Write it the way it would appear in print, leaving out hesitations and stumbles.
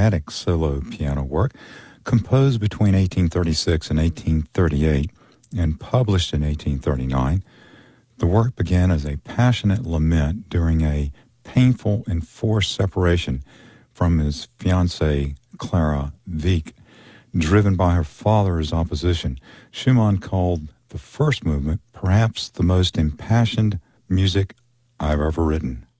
dramatic solo piano work composed between 1836 and 1838 and published in 1839. The work began as a passionate lament during a painful and forced separation from his fiancée, Clara Wieck. Driven by her father's opposition, Schumann called the first movement perhaps the most impassioned music I've ever written.